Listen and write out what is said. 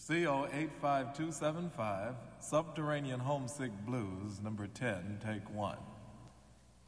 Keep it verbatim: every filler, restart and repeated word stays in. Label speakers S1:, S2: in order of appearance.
S1: C O eight five two seven five, Subterranean Homesick Blues, number ten, take one.